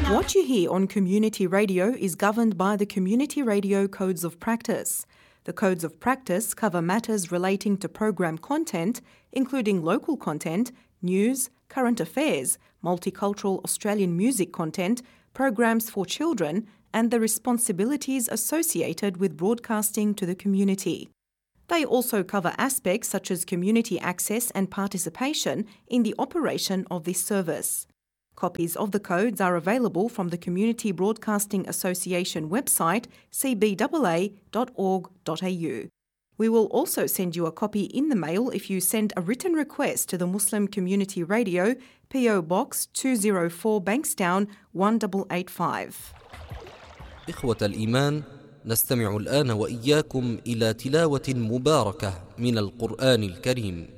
What you hear on community radio is governed by the Community Radio Codes of Practice. The Codes of Practice cover matters relating to program content, including local content, news, current affairs, multicultural Australian music content, programs for children, and the responsibilities associated with broadcasting to the community. They also cover aspects such as community access and participation in the operation of this service. Copies of the codes are available from the Community Broadcasting Association website cbaa.org.au. We will also send you a copy in the mail if you send a written request to the Muslim Community Radio, PO Box 204 Bankstown 1885. إخوة الإيمان، نستمع الآن وإياكم إلى تلاوة مباركة من القرآن الكريم.